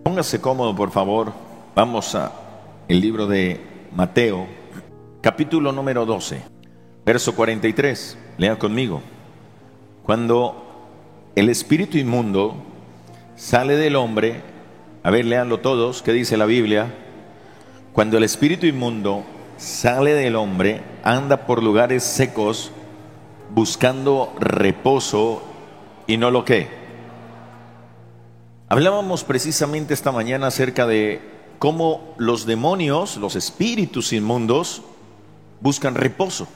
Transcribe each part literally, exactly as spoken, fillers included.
Póngase cómodo, por favor. Vamos a el libro de Mateo, capítulo número doce, verso cuarenta y tres. Lea conmigo. Cuando el espíritu inmundo sale del hombre, a ver, léanlo todos, ¿qué dice la Biblia? Cuando el espíritu inmundo sale del hombre, anda por lugares secos, buscando reposo y no lo que. Hablábamos precisamente esta mañana acerca de cómo los demonios, los espíritus inmundos, buscan reposo.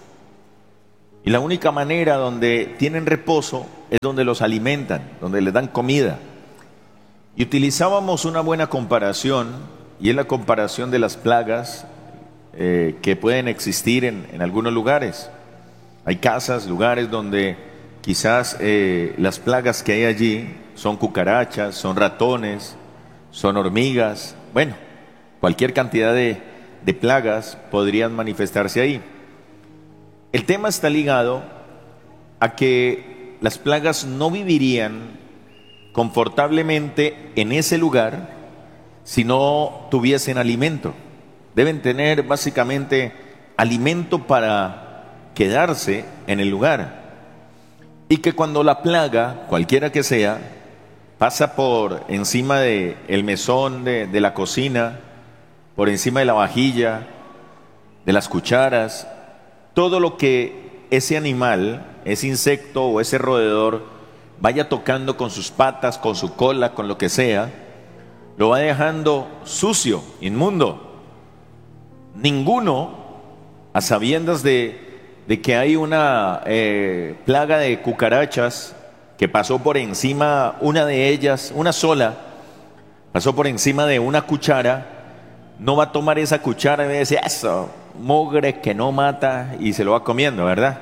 Y la única manera donde tienen reposo es donde los alimentan, donde les dan comida. Y utilizábamos una buena comparación, y es la comparación de las plagas eh, que pueden existir en, en algunos lugares. Hay casas, lugares donde quizás eh, las plagas que hay allí son cucarachas, son ratones, son hormigas. Bueno, cualquier cantidad de, de plagas podrían manifestarse ahí. El tema está ligado a que las plagas no vivirían confortablemente en ese lugar si no tuviesen alimento. Deben tener básicamente alimento para quedarse en el lugar. Y que cuando la plaga, cualquiera que sea, pasa por encima del mesón de, de la cocina, por encima de la vajilla, de las cucharas, todo lo que ese animal, ese insecto o ese roedor vaya tocando con sus patas, con su cola, con lo que sea, lo va dejando sucio, inmundo. Ninguno, a sabiendas de, de que hay una eh, plaga de cucarachas que pasó por encima, una de ellas, una sola, pasó por encima de una cuchara, no va a tomar esa cuchara y va a decir, eso, mugre que no mata, y se lo va comiendo, ¿verdad?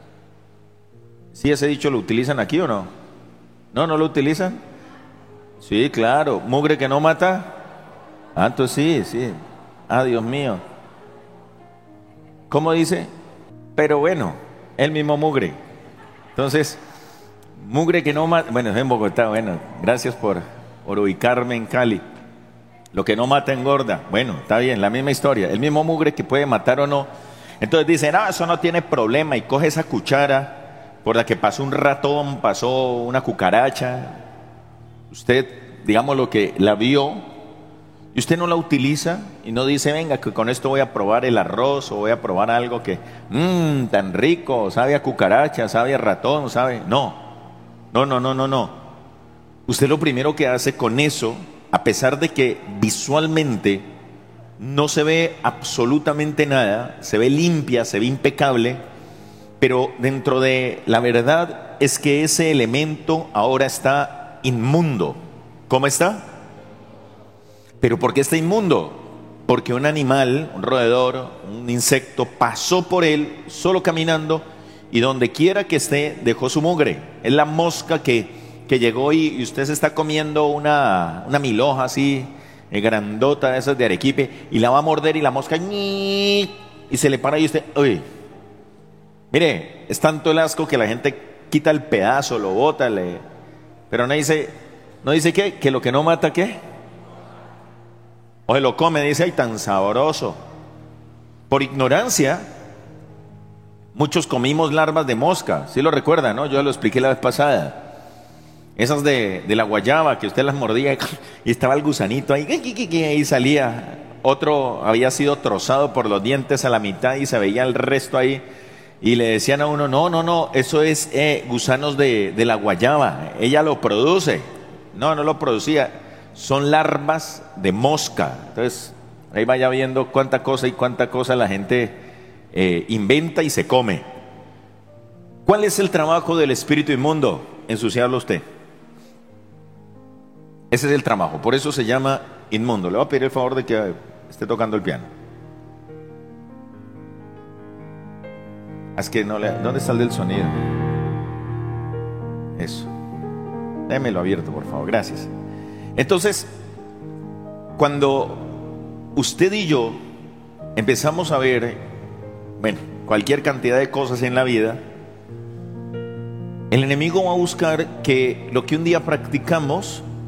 ¿Sí ese dicho lo utilizan aquí o no? ¿No, no lo utilizan? Sí, claro, mugre que no mata. Ah, entonces sí, sí. Ah, Dios mío. ¿Cómo dice? Pero bueno, el mismo mugre. Entonces, mugre que no mata, bueno, es en Bogotá, bueno, gracias por, por ubicarme en Cali. Lo que no mata engorda. Bueno, está bien, la misma historia. El mismo mugre que puede matar o no. Entonces dicen, no, eso no tiene problema. Y coge esa cuchara por la que pasó un ratón, pasó una cucaracha. Usted, digamos lo que la vio, y usted no la utiliza y no dice, venga, que con esto voy a probar el arroz o voy a probar algo que, mmm, tan rico, sabe a cucaracha, sabe a ratón, sabe. No, no, no, no, no, no. Usted lo primero que hace con eso, a pesar de que visualmente no se ve absolutamente nada, se ve limpia, se ve impecable, pero dentro de la verdad es que ese elemento ahora está inmundo. ¿Cómo está? ¿Pero por qué está inmundo? Porque un animal, un roedor, un insecto pasó por él solo caminando y donde quiera que esté dejó su mugre. Es la mosca que que llegó y, y usted se está comiendo una, una milhoja así, eh, grandota de esas de arequipe, y la va a morder y la mosca, y se le para y usted, uy, mire, es tanto el asco que la gente quita el pedazo, lo bota, le, pero no dice, no dice qué, que lo que no mata, ¿qué? O se lo come, dice, ay, tan sabroso. Por ignorancia, muchos comimos larvas de mosca, ¿sí lo recuerdan, no? Yo lo expliqué la vez pasada. Esas de, de la guayaba, que usted las mordía y estaba el gusanito ahí, y salía. Otro había sido trozado por los dientes a la mitad y se veía el resto ahí. Y le decían a uno, no, no, no, eso es eh, gusanos de, de la guayaba, ella lo produce. No, no lo producía, son larvas de mosca. Entonces, ahí vaya viendo cuánta cosa y cuánta cosa la gente eh, inventa y se come. ¿Cuál es el trabajo del espíritu inmundo? Ensuciarlo usted. Ese es el trabajo, por eso se llama inmundo. Le voy a pedir el favor de que esté tocando el piano. Es que no le... ¿Dónde está el del sonido? Eso. Démelo abierto, por favor, gracias. Entonces, cuando usted y yo empezamos a ver, bueno, cualquier cantidad de cosas en la vida, el enemigo va a buscar que lo que un día practicamos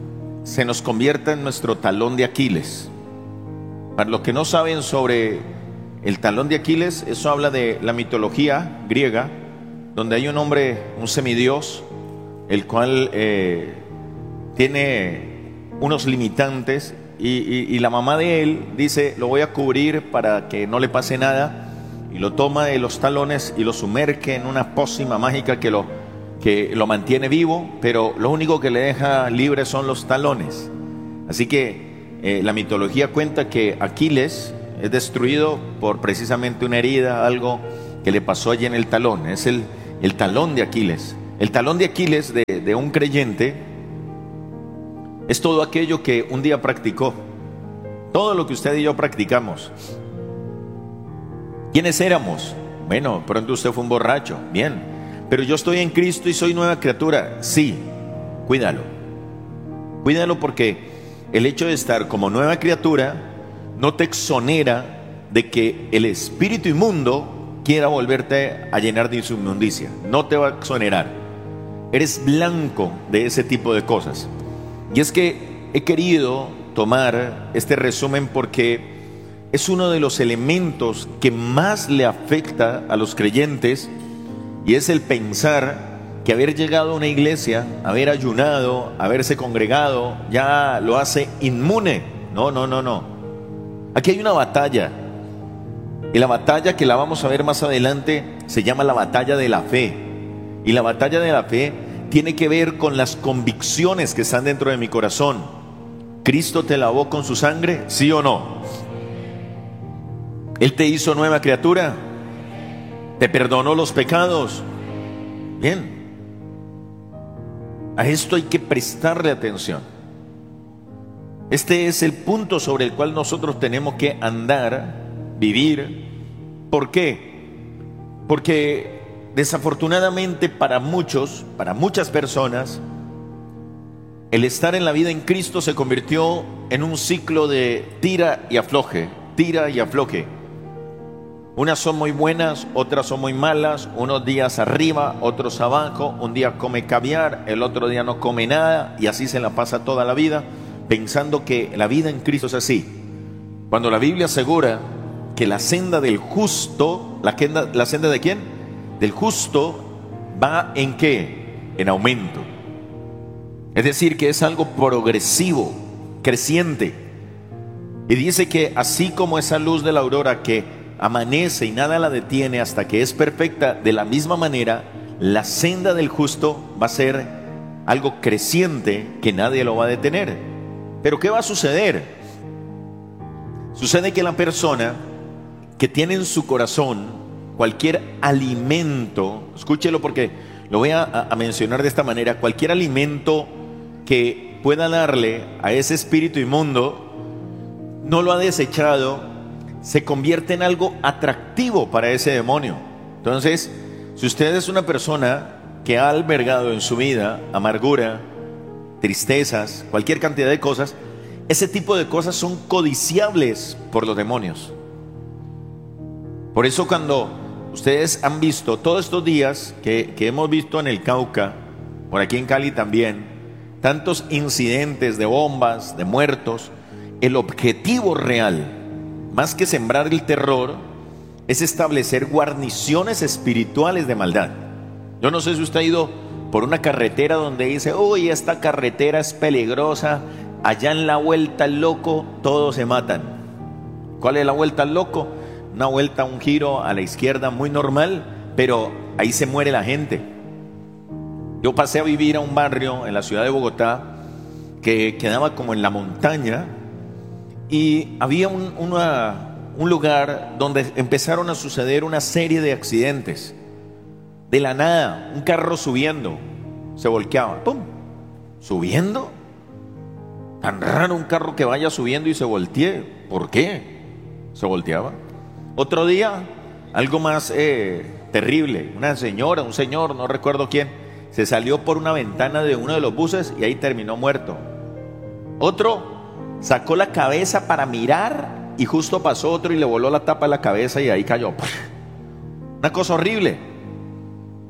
se nos convierta en nuestro talón de Aquiles. Para los que no saben sobre el talón de Aquiles, eso habla de la mitología griega, donde hay un hombre, un semidios, el cual eh, tiene unos limitantes y, y, y la mamá de él dice: lo voy a cubrir para que no le pase nada, y lo toma de los talones y lo sumerge en una pócima mágica que lo, que lo mantiene vivo, pero lo único que le deja libre son los talones. Así que eh, la mitología cuenta que Aquiles es destruido por precisamente una herida, algo que le pasó allí en el talón. Es el, el talón de Aquiles. El talón de Aquiles de, de un creyente es todo aquello que un día practicó, todo lo que usted y yo practicamos. ¿Quiénes éramos? Bueno, pronto usted fue un borracho, bien, pero yo estoy en Cristo y soy nueva criatura. Sí, cuídalo, cuídalo, porque el hecho de estar como nueva criatura no te exonera de que el espíritu inmundo quiera volverte a llenar de su inmundicia. No te va a exonerar. Eres blanco de ese tipo de cosas. Y es que he querido tomar este resumen porque es uno de los elementos que más le afecta a los creyentes, y es el pensar que haber llegado a una iglesia, haber ayunado, haberse congregado, ya lo hace inmune. No, no, no, no. Aquí hay una batalla, y la batalla que la vamos a ver más adelante se llama la batalla de la fe. Y la batalla de la fe tiene que ver con las convicciones que están dentro de mi corazón. ¿Cristo te lavó con su sangre? ¿Sí o no? ¿Él te hizo nueva criatura? ¿Te perdonó los pecados? Bien. A esto hay que prestarle atención. Este es el punto sobre el cual nosotros tenemos que andar, vivir. ¿Por qué? Porque desafortunadamente para muchos, para muchas personas, el estar en la vida en Cristo se convirtió en un ciclo de tira y afloje, tira y afloje. Unas son muy buenas, otras son muy malas, unos días arriba, otros abajo, un día come caviar, el otro día no come nada, y así se la pasa toda la vida, pensando que la vida en Cristo es así. Cuando la Biblia asegura que la senda del justo, ¿la senda, la senda de quién? Del justo, ¿va en qué? En aumento. Es decir, que es algo progresivo, creciente. Y dice que así como esa luz de la aurora que amanece y nada la detiene hasta que es perfecta, de la misma manera, la senda del justo va a ser algo creciente que nadie lo va a detener. Pero ¿qué va a suceder? Sucede que la persona que tiene en su corazón cualquier alimento, escúchelo porque lo voy a, a mencionar de esta manera, cualquier alimento que pueda darle a ese espíritu inmundo, no lo ha desechado, se convierte en algo atractivo para ese demonio. Entonces, si usted es una persona que ha albergado en su vida amargura, tristezas, cualquier cantidad de cosas, ese tipo de cosas son codiciables por los demonios. Por eso cuando ustedes han visto todos estos días que, que hemos visto en el Cauca, por aquí en Cali también, tantos incidentes de bombas, de muertos, el objetivo real, más que sembrar el terror, es establecer guarniciones espirituales de maldad. Yo no sé si usted ha ido por una carretera donde dice: uy, esta carretera es peligrosa, allá en la vuelta al loco todos se matan. ¿Cuál es la vuelta al loco? Una vuelta, un giro a la izquierda muy normal, pero ahí se muere la gente. Yo pasé a vivir a un barrio en la ciudad de Bogotá que quedaba como en la montaña, y había un, una, un lugar donde empezaron a suceder una serie de accidentes. De la nada, un carro subiendo, se volteaba, ¡pum! ¿Subiendo? Tan raro un carro que vaya subiendo y se voltee. ¿Por qué? Se volteaba. Otro día, algo más eh, terrible, una señora, un señor, no recuerdo quién, se salió por una ventana de uno de los buses y ahí terminó muerto. Otro sacó la cabeza para mirar y justo pasó otro y le voló la tapa a la cabeza y ahí cayó. Una cosa horrible.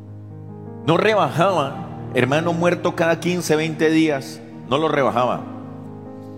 No rebajaba, hermano muerto cada quince, veinte días, no lo rebajaba.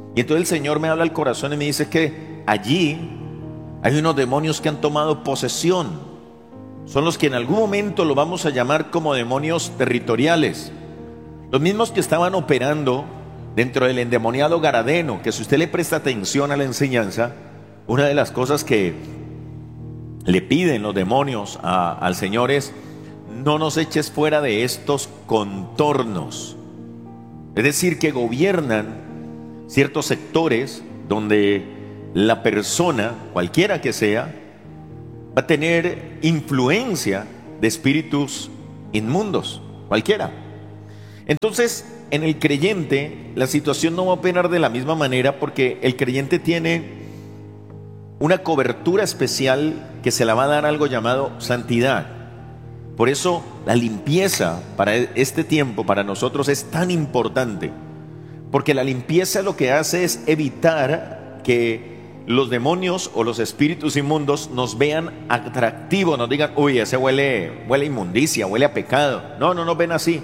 Y entonces el Señor me habla al corazón y me dice que allí hay unos demonios que han tomado posesión. Son los que en algún momento lo vamos a llamar como demonios territoriales. Los mismos que estaban operando dentro del endemoniado Garadeno, que si usted le presta atención a la enseñanza, una de las cosas que le piden los demonios a, al Señor es: no nos eches fuera de estos contornos. Es decir, que gobiernan ciertos sectores donde la persona, cualquiera que sea, va a tener influencia de espíritus inmundos, cualquiera. Entonces, en el creyente, la situación no va a operar de la misma manera, porque el creyente tiene una cobertura especial que se la va a dar algo llamado santidad. Por eso la limpieza para este tiempo, para nosotros, es tan importante, porque la limpieza lo que hace es evitar que los demonios o los espíritus inmundos nos vean atractivos, nos digan: uy, ese huele, huele a inmundicia, huele a pecado. No, no nos ven así.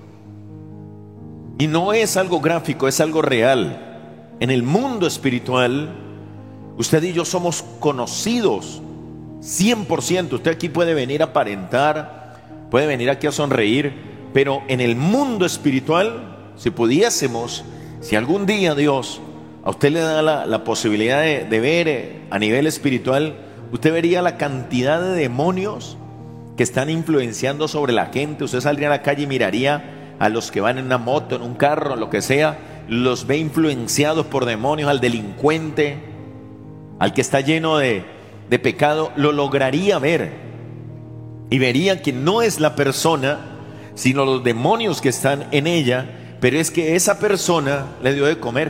Y no es algo gráfico, es algo real. En el mundo espiritual, usted y yo somos conocidos cien por ciento. Usted aquí puede venir a aparentar, puede venir aquí a sonreír, pero en el mundo espiritual, si pudiésemos, si algún día Dios a usted le da la, la posibilidad de, de ver eh, a nivel espiritual, usted vería la cantidad de demonios que están influenciando sobre la gente. Usted saldría a la calle y miraría a los que van en una moto, en un carro, en lo que sea, los ve influenciados por demonios. Al delincuente, al que está lleno de, de pecado, lo lograría ver, y vería que no es la persona, sino los demonios que están en ella, pero es que esa persona le dio de comer,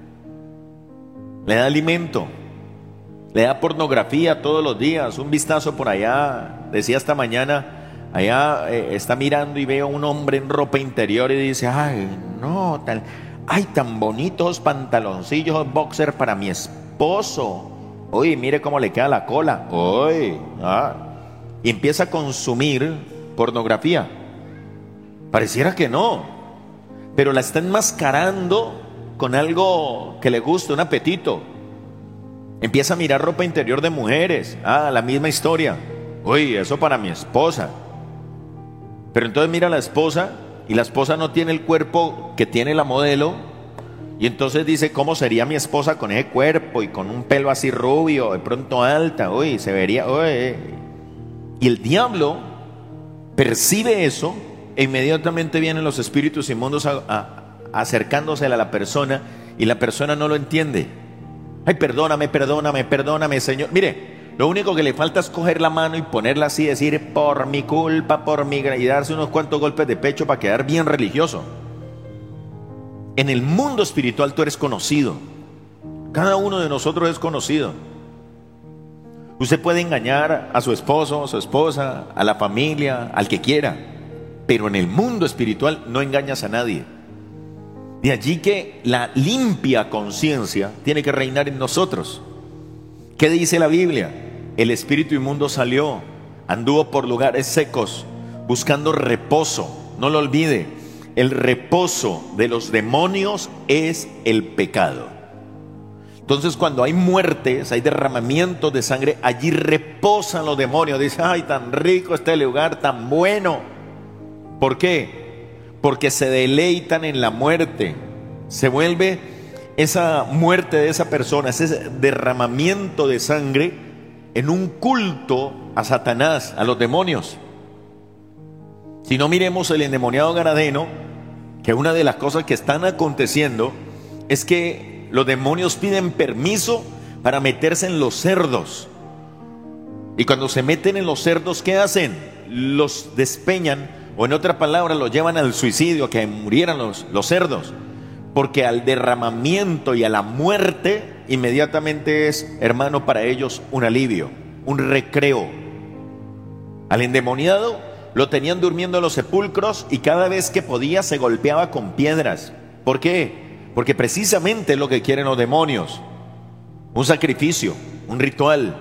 le da alimento, le da pornografía todos los días. Un vistazo por allá, decía esta mañana, allá eh, está mirando y ve a un hombre en ropa interior y dice: ay, no, tal, ay, tan bonitos pantaloncillos boxer para mi esposo. Uy, mire cómo le queda la cola. Uy, ah. Y empieza a consumir pornografía. Pareciera que no, pero la está enmascarando con algo que le gusta, un apetito. Empieza a mirar ropa interior de mujeres. Ah, la misma historia. Uy, eso para mi esposa. Pero entonces mira a la esposa, y la esposa no tiene el cuerpo que tiene la modelo, y entonces dice: ¿cómo sería mi esposa con ese cuerpo y con un pelo así rubio, de pronto alta? Uy, se vería, uy. Y el diablo percibe eso, e inmediatamente vienen los espíritus inmundos a, a, acercándose a la persona, y la persona no lo entiende. Ay, perdóname, perdóname, perdóname, Señor. Mire, lo único que le falta es coger la mano y ponerla así, decir: por mi culpa, por mi gra-, y darse unos cuantos golpes de pecho para quedar bien religioso. En el mundo espiritual tú eres conocido. Cada uno de nosotros es conocido. Usted puede engañar a su esposo, a su esposa, a la familia, al que quiera, pero en el mundo espiritual no engañas a nadie. De allí que la limpia conciencia tiene que reinar en nosotros. ¿Qué dice la Biblia? El espíritu inmundo salió, anduvo por lugares secos, buscando reposo. No lo olvide, el reposo de los demonios es el pecado. Entonces, cuando hay muertes, hay derramamientos de sangre, allí reposan los demonios. Dice: ay, tan rico este lugar, tan bueno. ¿Por qué? Porque se deleitan en la muerte. Se vuelve esa muerte de esa persona, ese derramamiento de sangre, en un culto a Satanás, a los demonios. Si no, miremos el endemoniado Garadeno, que una de las cosas que están aconteciendo es que los demonios piden permiso para meterse en los cerdos. Y cuando se meten en los cerdos, ¿qué hacen? Los despeñan, o en otra palabra, los llevan al suicidio, a que murieran los, los cerdos. Porque al derramamiento y a la muerte, inmediatamente es, hermano, para ellos un alivio, un recreo. Al endemoniado lo tenían durmiendo en los sepulcros, y cada vez que podía se golpeaba con piedras. ¿Por qué? Porque precisamente es lo que quieren los demonios: un sacrificio, un ritual.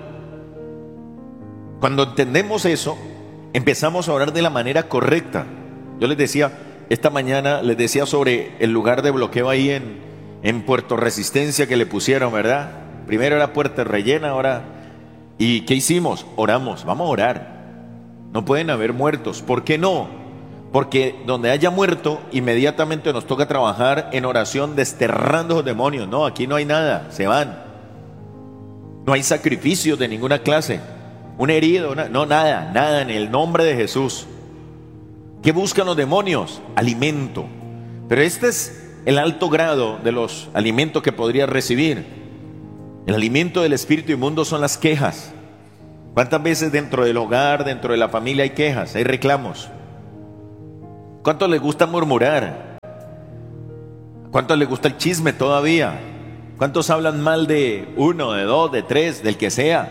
Cuando entendemos eso, empezamos a orar de la manera correcta. Yo les decía, esta mañana les decía sobre el lugar de bloqueo ahí en, en Puerto Resistencia que le pusieron, ¿verdad? Primero era Puerta Rellena, ahora... ¿Y qué hicimos? Oramos, vamos a orar. No pueden haber muertos. ¿Por qué no? Porque donde haya muerto, inmediatamente nos toca trabajar en oración desterrando los demonios. No, aquí no hay nada, se van. No hay sacrificios de ninguna clase. Un herido, una, no, nada, nada, en el nombre de Jesús. ¿Qué buscan los demonios? Alimento. Pero este es el alto grado de los alimentos que podría recibir. El alimento del espíritu inmundo son las quejas. ¿Cuántas veces dentro del hogar, dentro de la familia hay quejas, hay reclamos? ¿Cuántos les gusta murmurar? ¿Cuántos les gusta el chisme todavía? ¿Cuántos hablan mal de uno, de dos, de tres, del que sea?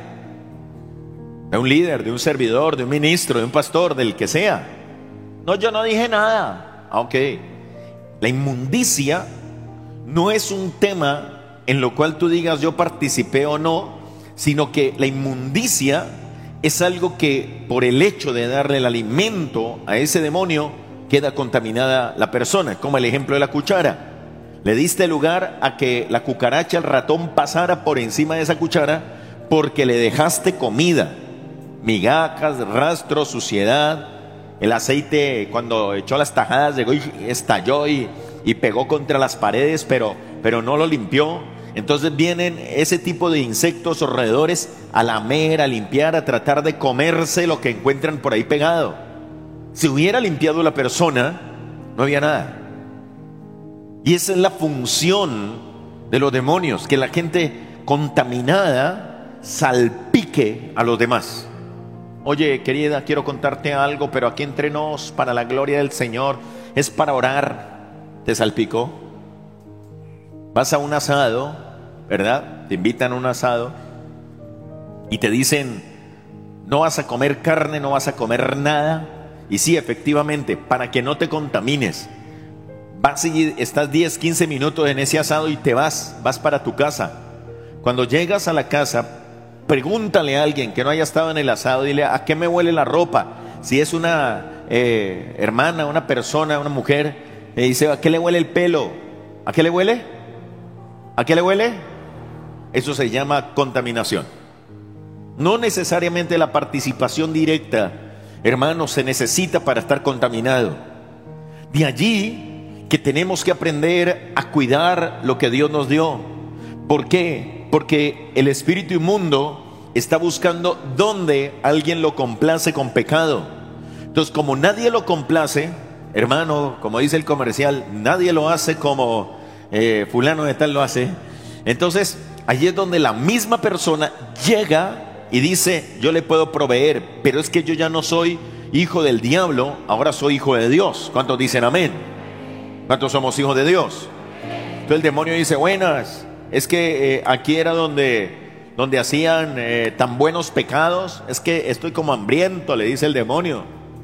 De un líder, de un servidor, de un ministro, de un pastor, del que sea. No, yo no dije nada. Ah, ok. La inmundicia no es un tema en lo cual tú digas yo participé o no, sino que la inmundicia es algo que por el hecho de darle el alimento a ese demonio queda contaminada la persona, como el ejemplo de la cuchara. Le diste lugar a que la cucaracha, el ratón pasara por encima de esa cuchara porque le dejaste comida, migajas, rastros, suciedad. El aceite cuando echó las tajadas llegó y estalló y, y pegó contra las paredes, pero, pero no lo limpió. Entonces vienen ese tipo de insectos o roedores a lamer, a limpiar, a tratar de comerse lo que encuentran por ahí pegado. Si hubiera limpiado la persona, no había nada. Y esa es la función de los demonios, que la gente contaminada salpique a los demás. Oye, querida, quiero contarte algo, pero aquí entre nos, para la gloria del Señor, es para orar. ¿Te salpicó? Vas a un asado, ¿verdad? Te invitan a un asado y te dicen, no vas a comer carne, no vas a comer nada. Y sí, efectivamente, para que no te contamines, vas y estás diez, quince minutos en ese asado y te vas, vas para tu casa. Cuando llegas a la casa, pregúntale a alguien que no haya estado en el asado, dile, ¿a qué me huele la ropa? Si es una eh, hermana, una persona, una mujer, le dice, ¿a qué le huele el pelo? ¿A qué le huele? ¿A qué le huele? Eso se llama contaminación. No necesariamente la participación directa, hermano, se necesita para estar contaminado. De allí que tenemos que aprender a cuidar lo que Dios nos dio. ¿Por qué? Porque el espíritu inmundo está buscando dónde alguien lo complace con pecado. Entonces, como nadie lo complace, hermano, como dice el comercial, nadie lo hace como eh, fulano de tal lo hace. Entonces, allí es donde la misma persona llega y dice, yo le puedo proveer, pero es que yo ya no soy hijo del diablo, ahora soy hijo de Dios. ¿Cuántos dicen amén? ¿Cuántos somos hijos de Dios? Entonces el demonio dice, buenas, es que eh, aquí era donde, donde hacían eh, tan buenos pecados, es que estoy como hambriento, le dice el demonio.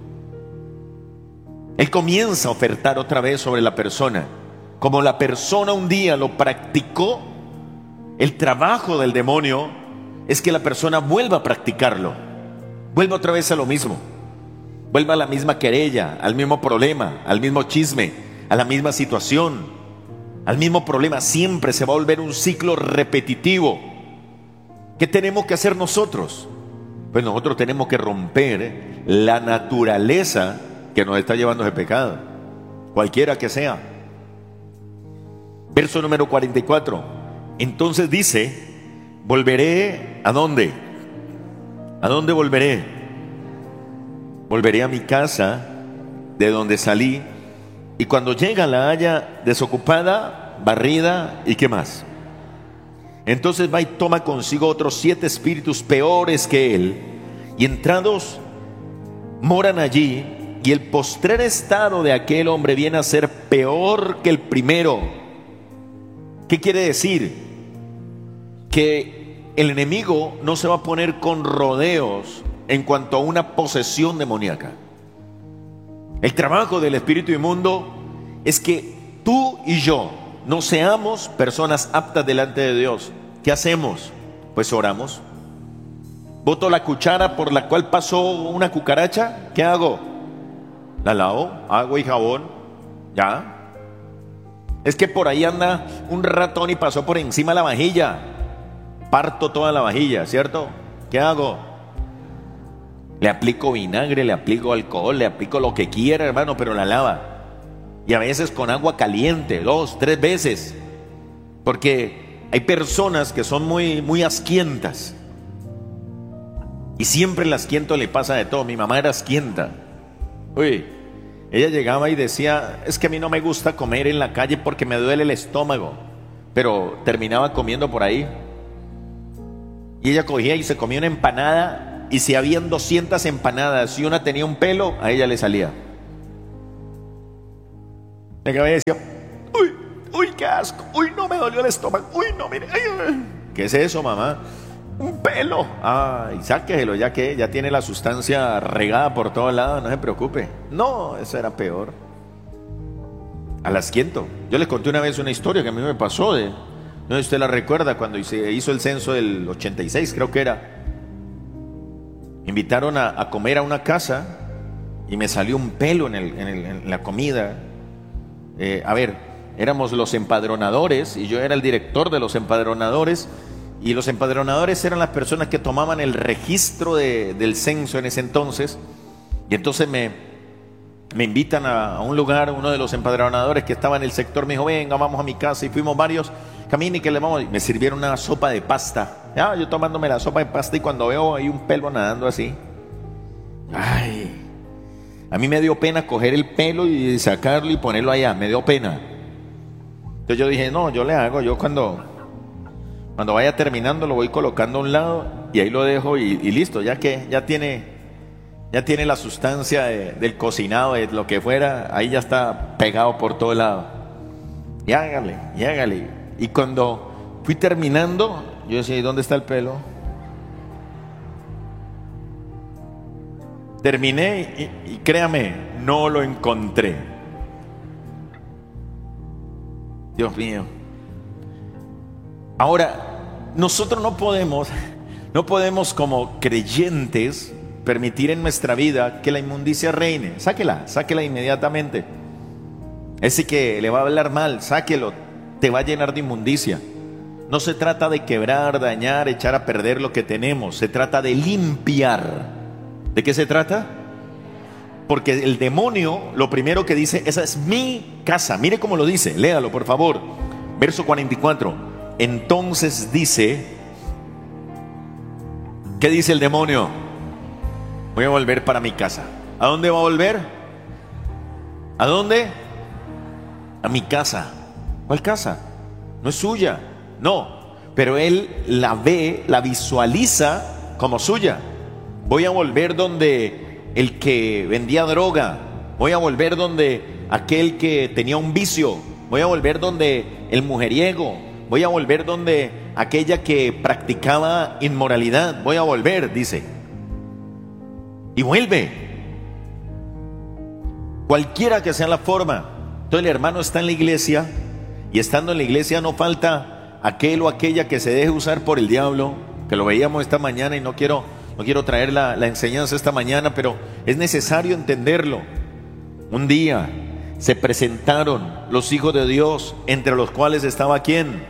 Él comienza a ofertar otra vez sobre la persona. Como la persona un día lo practicó, el trabajo del demonio es que la persona vuelva a practicarlo, vuelva otra vez a lo mismo, vuelva a la misma querella, al mismo problema, al mismo chisme, a la misma situación, al mismo problema. Siempre se va a volver un ciclo repetitivo. ¿Qué tenemos que hacer nosotros? Pues nosotros tenemos que romper la naturaleza que nos está llevando ese pecado, cualquiera que sea. Verso número cuarenta y cuatro. Entonces dice, volveré, ¿a dónde? ¿A dónde volveré? Volveré a mi casa de donde salí, y cuando llega la haya desocupada, barrida, ¿y qué más? Entonces va y toma consigo otros siete espíritus peores que él, y entrados moran allí, y el postrer estado de aquel hombre viene a ser peor que el primero. ¿Qué quiere decir? Que el enemigo no se va a poner con rodeos en cuanto a una posesión demoníaca. El trabajo del espíritu inmundo es que tú y yo no seamos personas aptas delante de Dios. ¿Qué hacemos? Pues oramos. ¿Boto la cuchara por la cual pasó una cucaracha? ¿Qué hago? La lavo, agua y jabón, ya. Es que por ahí anda un ratón y pasó por encima de la vajilla. Parto toda la vajilla, ¿cierto? ¿Qué hago? Le aplico vinagre, le aplico alcohol, le aplico lo que quiera, hermano, pero la lava. Y a veces con agua caliente, dos, tres veces. Porque hay personas que son muy, muy asquientas. Y siempre el asquiento le pasa de todo. Mi mamá era asquienta. Uy, ella llegaba y decía, es que a mí no me gusta comer en la calle porque me duele el estómago. Pero terminaba comiendo por ahí. Y ella cogía y se comía una empanada. Y si habían doscientas empanadas y una tenía un pelo, a ella le salía. Llegaba y decía, uy, uy, qué asco, uy, no me dolió el estómago, uy, no, mire, ay, ay. ¿Qué es eso, mamá? Un pelo. Ay, sáquelo, ya que ya tiene la sustancia regada por todos lados, no se preocupe. No, eso era peor. Al asquiento. Yo les conté una vez una historia que a mí me pasó de, no sé si usted la recuerda, cuando se hizo el censo del ochenta y seis, creo que era. Me invitaron a, a comer a una casa y me salió un pelo en, el, en, el, en la comida. Eh, a ver, éramos los empadronadores y yo era el director de los empadronadores, y los empadronadores eran las personas que tomaban el registro de, del censo en ese entonces. Y entonces me, me invitan a, a un lugar, uno de los empadronadores que estaba en el sector me dijo, venga, vamos a mi casa, y fuimos varios, camine que le vamos, y me sirvieron una sopa de pasta. Ya, yo tomándome la sopa de pasta y cuando veo ahí un pelo nadando así, ay, a mí me dio pena coger el pelo y sacarlo y ponerlo allá, me dio pena. Entonces yo dije, no, yo le hago, yo cuando, cuando vaya terminando lo voy colocando a un lado y ahí lo dejo y, y listo, ya que ya tiene, ya tiene la sustancia de, del cocinado, de lo que fuera, ahí ya está pegado por todo lado. Y hágale, y hágale. Y cuando fui terminando, yo decía, ¿y dónde está el pelo? Terminé y, y créame, no lo encontré. Dios mío. Ahora, nosotros no podemos, no podemos como creyentes permitir en nuestra vida que la inmundicia reine. Sáquela, sáquela inmediatamente. Ese que le va a hablar mal, sáquelo, te va a llenar de inmundicia. No se trata de quebrar, dañar, echar a perder lo que tenemos, se trata de limpiar. ¿De qué se trata? Porque el demonio lo primero que dice, esa es mi casa. Mire cómo lo dice, léalo por favor. Verso cuarenta y cuatro. Entonces dice, ¿qué dice el demonio? Voy a volver para mi casa. ¿A dónde va a volver? ¿A dónde? A mi casa. ¿Cuál casa? No es suya, no. Pero él la ve, la visualiza como suya. Voy a volver donde el que vendía droga. Voy a volver donde aquel que tenía un vicio. Voy a volver donde el mujeriego. Voy a volver donde aquella que practicaba inmoralidad. Voy a volver, dice. Y vuelve. Cualquiera que sea la forma. Entonces el hermano está en la iglesia, y estando en la iglesia no falta aquel o aquella que se deje usar por el diablo, que lo veíamos esta mañana y no quiero... No quiero traer la, la enseñanza esta mañana, pero es necesario entenderlo. Un día se presentaron los hijos de Dios, entre los cuales estaba ¿quién?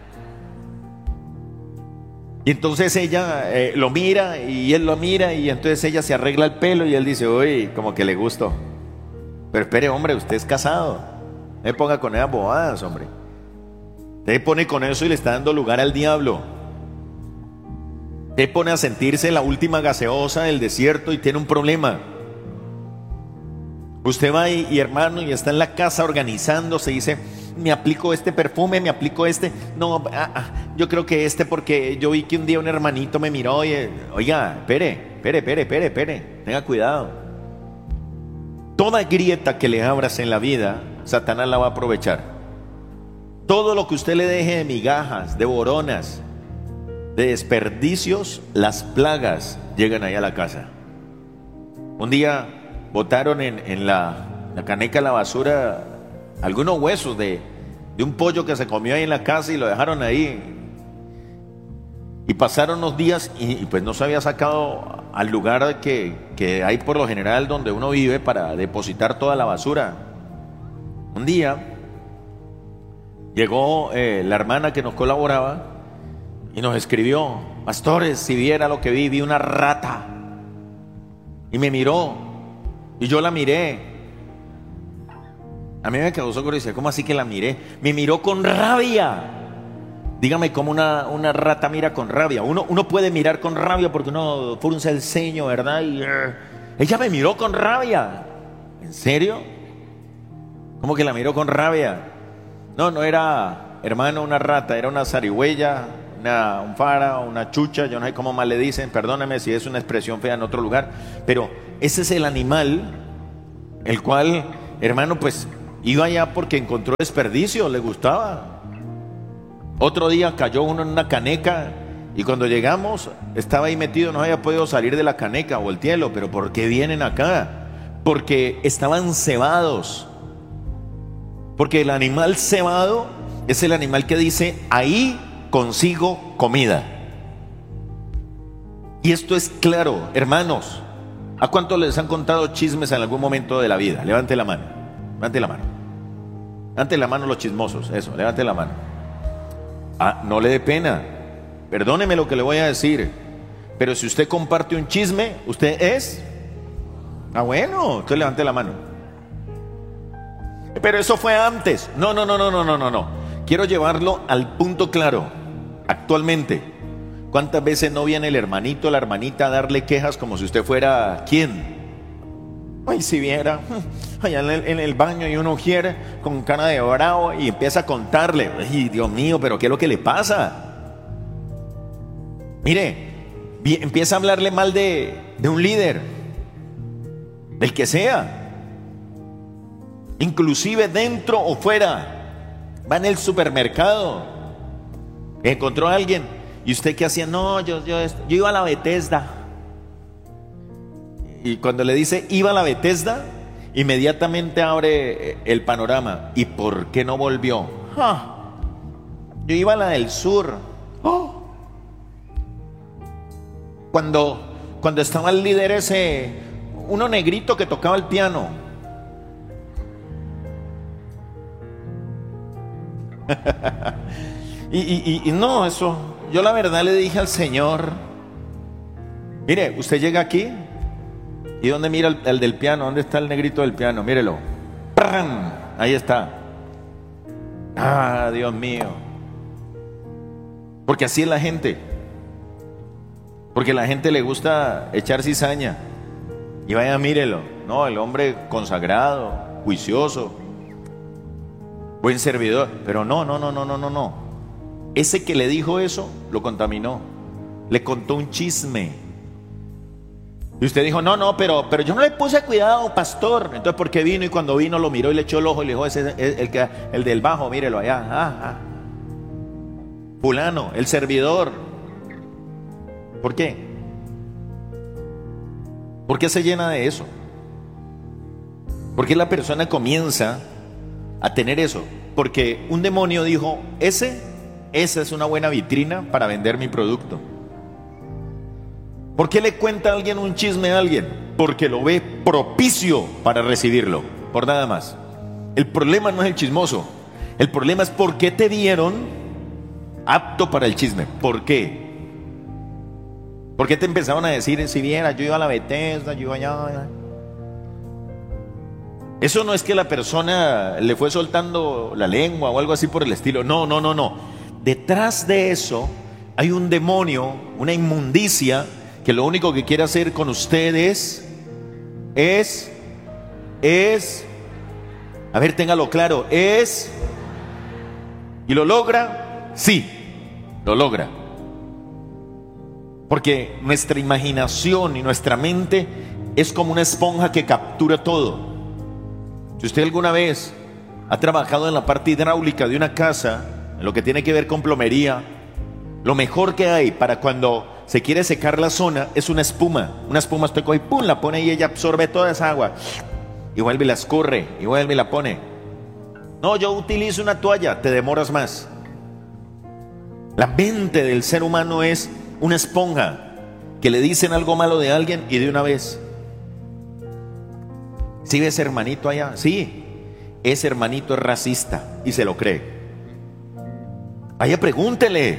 Y entonces ella eh, lo mira y él lo mira, y entonces ella se arregla el pelo y él dice, uy, como que le gustó. Pero espere, hombre, usted es casado. No me ponga con esas bobadas, hombre. Usted pone con eso y le está dando lugar al diablo. Te pone a sentirse la última gaseosa del desierto y tiene un problema. Usted va y, y hermano, y está en la casa organizándose y dice, me aplico este perfume, me aplico este. No, ah, ah, yo creo que este porque yo vi que un día un hermanito me miró y, oiga, espere, espere, espere, espere, espere, tenga cuidado. Toda grieta que le abras en la vida, Satanás la va a aprovechar. Todo lo que usted le deje de migajas, de boronas, de desperdicios, las plagas llegan ahí a la casa. Un día botaron en, en la, la caneca de la basura algunos huesos de, de un pollo que se comió ahí en la casa y lo dejaron ahí. Y pasaron unos días y, y pues no se había sacado al lugar que, que hay por lo general donde uno vive para depositar toda la basura. Un día Llegó eh, la hermana que nos colaboraba y nos escribió: pastores, si viera lo que vi, vi una rata. Y me miró, y yo la miré. A mí me causó curiosidad, ¿cómo así que la miré? Me miró con rabia. Dígame cómo una, una rata mira con rabia. Uno, uno puede mirar con rabia porque uno frunce el ceño, ¿verdad? Y uh, ella me miró con rabia. ¿En serio? ¿Cómo que la miró con rabia? No, no era, hermano, una rata, era una zarigüeya, una un fara, una chucha, yo no sé cómo más le dicen, perdóneme si es una expresión fea en otro lugar, pero ese es el animal, el cual, hermano, pues iba allá porque encontró desperdicio, le gustaba. Otro día cayó uno en una caneca y cuando llegamos estaba ahí metido, no había podido salir de la caneca, volteelo, pero ¿por qué vienen acá? Porque estaban cebados. Porque el animal cebado es el animal que dice: ahí consigo comida. Y esto es claro, hermanos. ¿A cuántos les han contado chismes en algún momento de la vida? Levante la mano, levante la mano. Levante la mano los chismosos, eso, levante la mano. Ah, no le dé pena, perdóneme lo que le voy a decir, pero si usted comparte un chisme, usted es... Ah, bueno, usted levante la mano. Pero eso fue antes. No, no, no, no, no, no, no, no. Quiero llevarlo al punto claro. Actualmente, ¿cuántas veces no viene el hermanito, la hermanita a darle quejas como si usted fuera ¿quién? Ay, si viera, allá en el, en el baño y uno quiere con cara de bravo y empieza a contarle: ay, Dios mío, pero ¿qué es lo que le pasa? Mire, empieza a hablarle mal de, de un líder, del que sea, inclusive dentro o fuera. Va en el supermercado, encontró a alguien y usted ¿qué hacía? No, yo, yo, yo iba a la Bethesda. Y cuando le dice iba a la Bethesda, inmediatamente abre el panorama. ¿Y por qué no volvió? Ah, yo iba a la del sur. Oh. Cuando, cuando estaba el líder ese, uno negrito que tocaba el piano. y, y, y, y no, eso, yo la verdad le dije al Señor: mire, usted llega aquí, ¿y dónde mira el, el del piano? ¿Dónde está el negrito del piano? Mírelo. ¡Pram! Ahí está. Ah, Dios mío. Porque así es la gente. Porque a la gente le gusta echar cizaña. Y vaya, mírelo. No, el hombre consagrado, juicioso, buen servidor. Pero no, no, no, no, no, no, no. Ese que le dijo eso, lo contaminó. Le contó un chisme. Y usted dijo: no, no, pero, pero yo no le puse cuidado, pastor. Entonces, ¿por qué vino? Y cuando vino lo miró y le echó el ojo y le dijo: ese es el, el, el del bajo, mírelo allá. Ah, ah. Fulano, el servidor. ¿Por qué? ¿Por qué se llena de eso? ¿Por qué la persona comienza a tener eso? Porque un demonio dijo: ese, esa es una buena vitrina para vender mi producto. ¿Por qué le cuenta a alguien un chisme a alguien? Porque lo ve propicio para recibirlo, por nada más. El problema no es el chismoso. El problema es por qué te vieron apto para el chisme. ¿Por qué? ¿Por qué te empezaron a decir: si viera, yo iba a la Bethesda, yo iba allá, allá? Eso no es que la persona le fue soltando la lengua o algo así por el estilo. No, no, no, no. Detrás de eso hay un demonio, una inmundicia, que lo único que quiere hacer con ustedes es, es, a ver, téngalo claro, es, y lo logra, sí, lo logra. Porque nuestra imaginación y nuestra mente es como una esponja que captura todo. Si usted alguna vez ha trabajado en la parte hidráulica de una casa, en lo que tiene que ver con plomería, lo mejor que hay para cuando se quiere secar la zona es una espuma. Una espuma usted coge y pum, la pone y ella absorbe toda esa agua y vuelve y la escurre y vuelve y la pone. No, yo utilizo una toalla, te demoras más. La mente del ser humano es una esponja que le dicen algo malo de alguien y de una vez. ¿Sí ves hermanito allá? Sí, ese hermanito es racista y se lo cree. Vaya, pregúntele.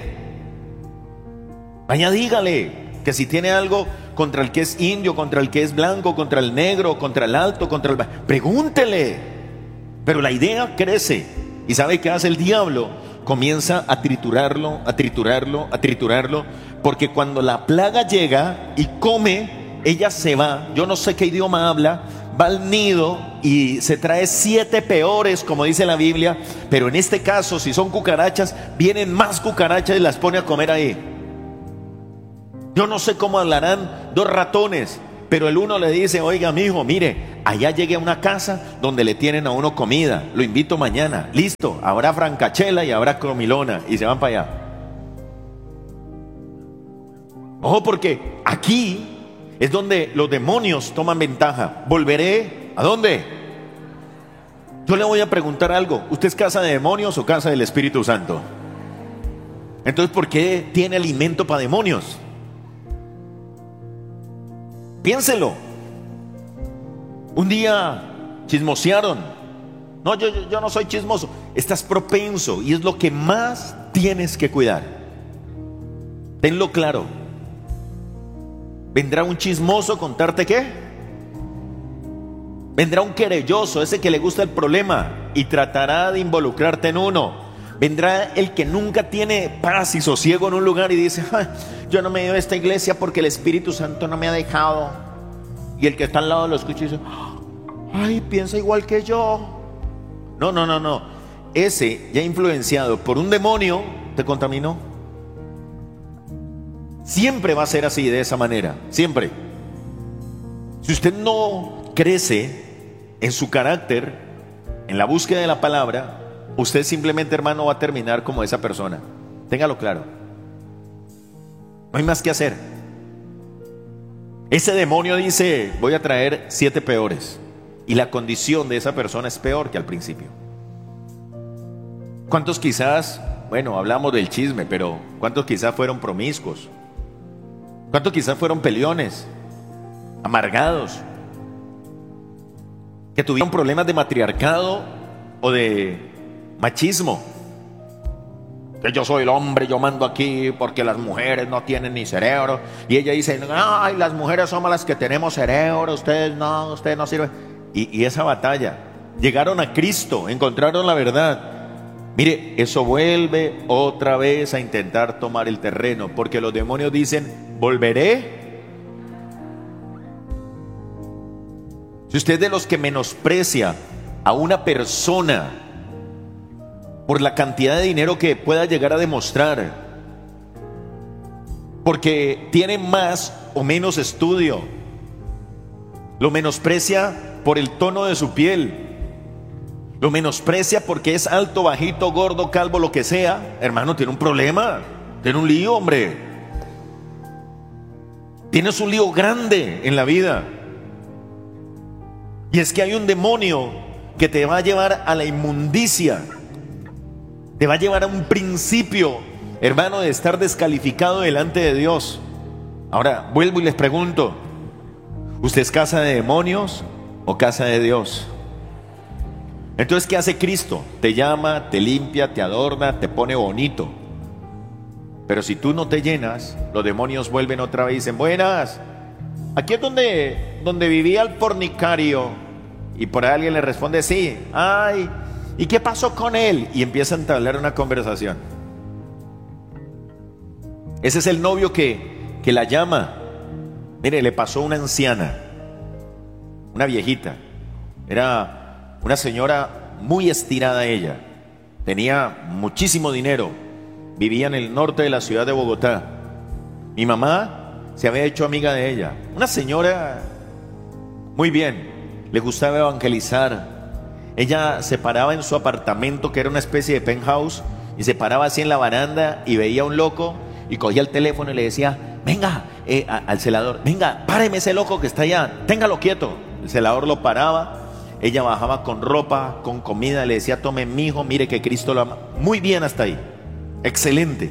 Vaya, dígale que si tiene algo contra el que es indio, contra el que es blanco, contra el negro, contra el alto, contra el bajo. Pregúntele. Pero la idea crece. ¿Y sabe qué hace el diablo? Comienza a triturarlo, a triturarlo, a triturarlo. Porque cuando la plaga llega y come, ella se va. Yo no sé qué idioma habla. Va al nido y se trae siete peores, como dice la Biblia. Pero en este caso, si son cucarachas, vienen más cucarachas y las pone a comer ahí. Yo no sé cómo hablarán dos ratones, pero el uno le dice: oiga, mijo, mire, allá llegué a una casa donde le tienen a uno comida, lo invito mañana, listo, habrá francachela y habrá comilona, y se van para allá. Ojo, porque aquí es donde los demonios toman ventaja. Volveré, ¿a dónde? Yo le voy a preguntar algo: ¿usted es casa de demonios o casa del Espíritu Santo? Entonces, ¿por qué tiene alimento para demonios? Piénselo. Un día chismosearon. No, yo, yo, yo no soy chismoso. Estás propenso y es lo que más tienes que cuidar. Tenlo claro. ¿Vendrá un chismoso a contarte qué? Vendrá un querelloso, ese que le gusta el problema y tratará de involucrarte en uno. Vendrá el que nunca tiene paz y sosiego en un lugar y dice: ay, yo no me he ido a esta iglesia porque el Espíritu Santo no me ha dejado. Y el que está al lado lo escucha y dice: ay, piensa igual que yo. No, no, no, no. Ese, ya influenciado por un demonio, te contaminó. Siempre va a ser así, de esa manera, siempre. Si usted no crece en su carácter, en la búsqueda de la palabra, usted simplemente, hermano, va a terminar como esa persona. Téngalo claro. No hay más que hacer. Ese demonio dice: voy a traer siete peores. Y la condición de esa persona es peor que al principio. ¿Cuántos quizás, bueno, hablamos del chisme, pero cuántos quizás fueron promiscuos? ¿Cuántos quizás fueron peleones, amargados, que tuvieron problemas de matriarcado o de machismo? Que yo soy el hombre, yo mando aquí porque las mujeres no tienen ni cerebro. Y ella dice: ay, las mujeres somos las que tenemos cerebro, ustedes no, ustedes no sirven. Y, y esa batalla, llegaron a Cristo, encontraron la verdad. Mire, eso vuelve otra vez a intentar tomar el terreno, porque los demonios dicen: volveré. Si usted es de los que menosprecia a una persona por la cantidad de dinero que pueda llegar a demostrar, porque tiene más o menos estudio, lo menosprecia por el tono de su piel, lo menosprecia porque es alto, bajito, gordo, calvo, lo que sea, hermano, tiene un problema, tiene un lío, hombre. Tienes un lío grande en la vida. Y es que hay un demonio que te va a llevar a la inmundicia, te va a llevar a un principio, hermano, de estar descalificado delante de Dios. Ahora, vuelvo y les pregunto: ¿usted es casa de demonios o casa de Dios? Entonces, ¿qué hace Cristo? Te llama, te limpia, te adorna, te pone bonito. Pero si tú no te llenas, los demonios vuelven otra vez y dicen: buenas, aquí es donde, donde vivía el fornicario. Y por ahí alguien le responde: sí. Ay, ¿y qué pasó con él? Y empiezan a entablar una conversación. Ese es el novio que, que la llama. Mire, le pasó a una anciana, una viejita. Era una señora muy estirada ella. Tenía muchísimo dinero. Vivía en el norte de la ciudad de Bogotá. Mi mamá se había hecho amiga de ella. Una señora muy bien. Le gustaba evangelizar. Ella se paraba en su apartamento, que era una especie de penthouse, y se paraba así en la baranda y veía a un loco y cogía el teléfono y le decía: venga, eh, a, al celador, venga, páreme ese loco que está allá, téngalo quieto. El celador lo paraba. Ella bajaba con ropa, con comida, le decía: tome, mijo, mire que Cristo lo ama. Muy bien hasta ahí, excelente.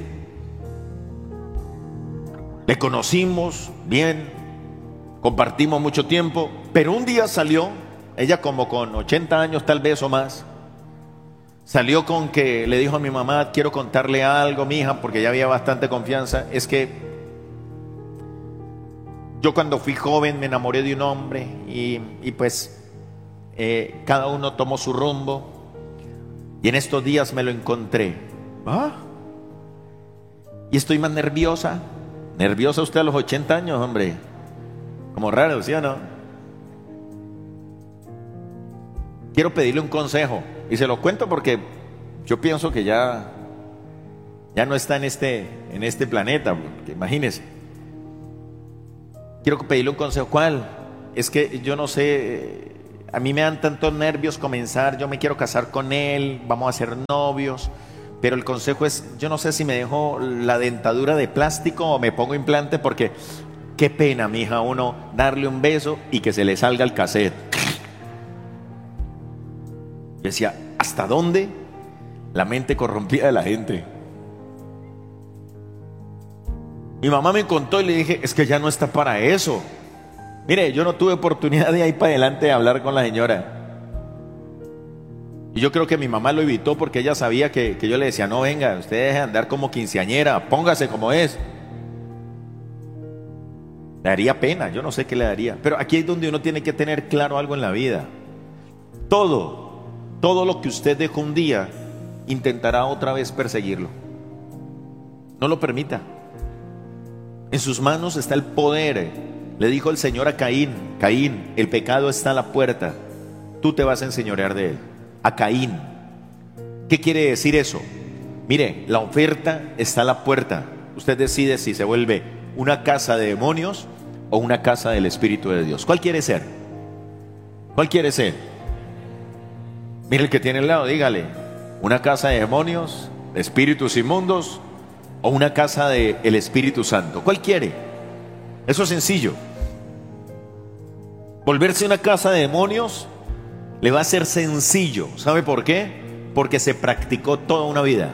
Le conocimos bien, compartimos mucho tiempo, pero un día salió, ella como con ochenta años tal vez o más, Salió con que le dijo a mi mamá: quiero contarle algo, mija, porque ya había bastante confianza. Es que yo cuando fui joven me enamoré de un hombre y, y pues eh, cada uno tomó su rumbo y en estos días me lo encontré. ¿Ah? Y estoy más nerviosa. Nerviosa usted a los ochenta años, hombre. Como raro, ¿sí o no? Quiero pedirle un consejo y se lo cuento porque yo pienso que ya ya no está en este en este planeta, porque imagínese. Quiero pedirle un consejo. ¿Cuál? Es que yo no sé, a mí me dan tantos nervios comenzar. Yo me quiero casar con él, vamos a ser novios, pero el consejo es, yo no sé si me dejo la dentadura de plástico o me pongo implante, porque qué pena, mija, uno darle un beso y que se le salga el cassette. Yo decía, ¿hasta dónde la mente corrompida de la gente? Mi mamá me contó y le dije, es que ya no está para eso. Mire, yo no tuve oportunidad de ahí para adelante de hablar con la señora. Y yo creo que mi mamá lo evitó porque ella sabía que, que yo le decía, no, venga, usted deje de andar como quinceañera, póngase como es. Le daría pena, yo no sé qué le daría. Pero aquí es donde uno tiene que tener claro algo en la vida. Todo, todo lo que usted dejó un día, intentará otra vez perseguirlo. No lo permita. En sus manos está el poder. Le dijo el Señor a Caín: Caín, el pecado está a la puerta, tú te vas a enseñorear de él. A Caín. ¿Qué quiere decir eso? Mire, la oferta está a la puerta. Usted decide si se vuelve una casa de demonios o una casa del Espíritu de Dios. ¿Cuál quiere ser? ¿Cuál quiere ser? Mire el que tiene al lado, dígale: una casa de demonios, de espíritus inmundos, o una casa del Espíritu Santo. ¿Cuál quiere? Eso es sencillo. Volverse una casa de demonios le va a ser sencillo. ¿Sabe por qué? Porque se practicó toda una vida.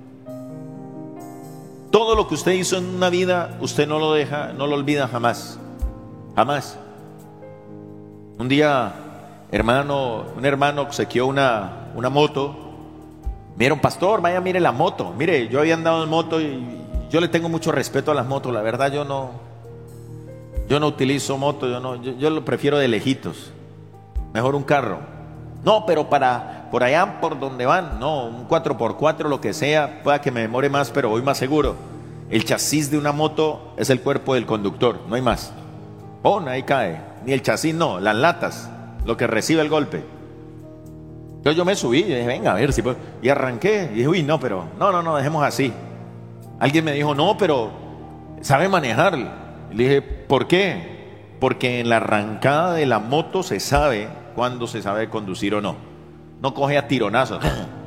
Todo lo que usted hizo en una vida, usted no lo deja, no lo olvida jamás. Jamás. Un día, hermano, un hermano obsequió una, una moto. Vieron, pastor, vaya, mire la moto. Mire, yo había andado en moto y yo le tengo mucho respeto a las motos. La verdad, yo no, yo no utilizo moto, yo no, yo, yo lo prefiero de lejitos. Mejor un carro. No, pero para por allá, por donde van, no, un cuatro por cuatro, lo que sea, pueda que me demore más, pero voy más seguro. El chasis de una moto es el cuerpo del conductor, no hay más. Oh, ahí cae. Ni el chasis, no, las latas, lo que recibe el golpe. Entonces yo me subí y dije, venga, a ver si puedo. Y arranqué y dije, uy, no, pero no, no, no, dejemos así. Alguien me dijo, no, pero sabe manejar. Y le dije, ¿por qué? Porque en la arrancada de la moto se sabe cuándo se sabe conducir o no. No coge a tironazos.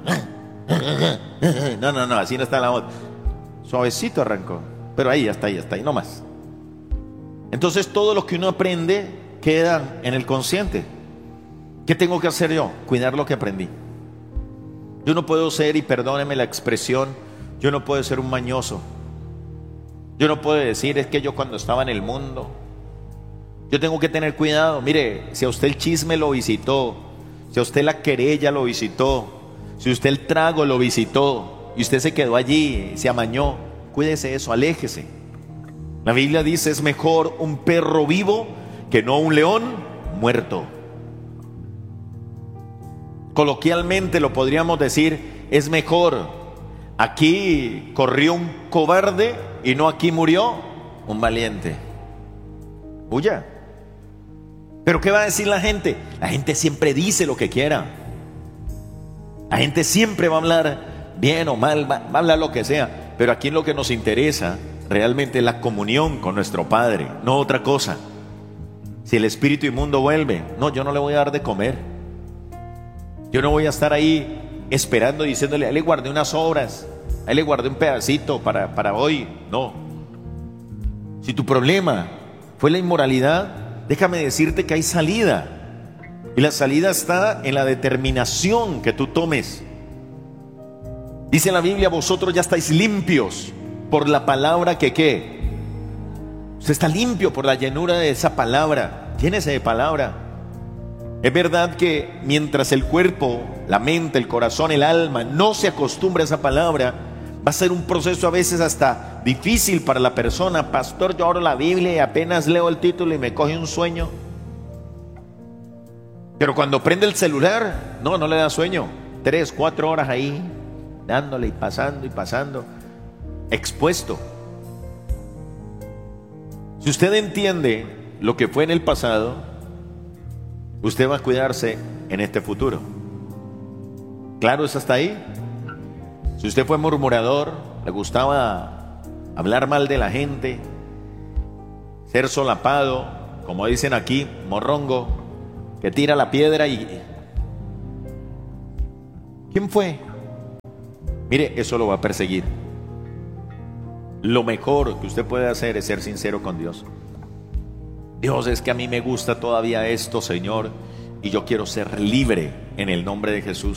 No, no, no, así no está la moto. Suavecito arrancó. Pero ahí, hasta ahí, hasta ahí, no más. Entonces todo lo que uno aprende queda en el consciente. ¿Qué tengo que hacer yo? Cuidar lo que aprendí. Yo no puedo ser, y perdóneme la expresión, yo no puedo ser un mañoso. Yo no puedo decir, es que yo cuando estaba en el mundo. Yo tengo que tener cuidado. Mire, si a usted el chisme lo visitó, si a usted la querella lo visitó, si usted el trago lo visitó y usted se quedó allí, se amañó, cuídese de eso, aléjese. La Biblia dice, es mejor un perro vivo que no un león muerto. Coloquialmente lo podríamos decir, es mejor aquí corrió un cobarde y no aquí murió un valiente. Huya. Pero ¿qué va a decir la gente? La gente siempre dice lo que quiera. La gente siempre va a hablar bien o mal, va a hablar lo que sea. Pero aquí lo que nos interesa realmente es la comunión con nuestro Padre, no otra cosa. Si el espíritu inmundo vuelve, no, yo no le voy a dar de comer. Yo no voy a estar ahí esperando diciéndole, ahí le guardé unas obras, ahí le guardé un pedacito para, para hoy. No. Si tu problema fue la inmoralidad, déjame decirte que hay salida. Y la salida está en la determinación que tú tomes. Dice la Biblia, vosotros ya estáis limpios por la palabra que ¿qué? Usted está limpio por la llenura de esa palabra. Llénese de palabra. Es verdad que mientras el cuerpo, la mente, el corazón, el alma, no se acostumbra a esa palabra, va a ser un proceso a veces hasta difícil para la persona. Pastor, yo abro la Biblia y apenas leo el título y me coge un sueño. Pero cuando prende el celular, no, no le da sueño. Tres, cuatro horas ahí, dándole y pasando y pasando, expuesto. Si usted entiende lo que fue en el pasado, usted va a cuidarse en este futuro. ¿Claro es hasta ahí? Si usted fue murmurador, le gustaba hablar mal de la gente, ser solapado, como dicen aquí, morrongo, que tira la piedra y... ¿Quién fue? Mire, eso lo va a perseguir. Lo mejor que usted puede hacer es ser sincero con Dios. Dios, es que a mí me gusta todavía esto, Señor, y yo quiero ser libre en el nombre de Jesús.